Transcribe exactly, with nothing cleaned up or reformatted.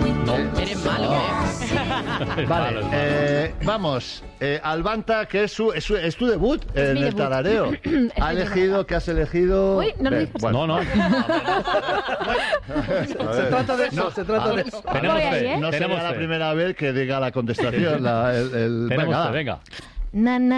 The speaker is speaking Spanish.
No. Eres malo, ¿eh? Es Vale, malo, es malo. eh, vamos. Eh, Albanta, que es, su, es, su- es tu debut Es en mi el debut. tarareo. Es ¿Ha mi elegido, qué has elegido? Uy, no lo Ve, digas. bueno. No, no. A Se ver. trata de eso, se trata de eso. Tenemos Voy ahí, fe. ¿eh? No Tenemos sería la fe. primera vez que diga la contestación. La, el, el- Tenemos venga, fe, va. venga. Na, na,